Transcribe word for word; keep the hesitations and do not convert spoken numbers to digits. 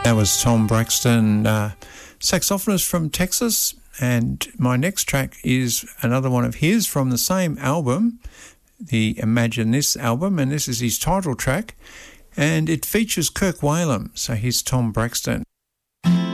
That was Tom Braxton, uh, saxophonist from Texas, and my next track is another one of his from the same album, the Imagine This album, and this is his title track, and it features Kirk Whalum, so here's Tom Braxton.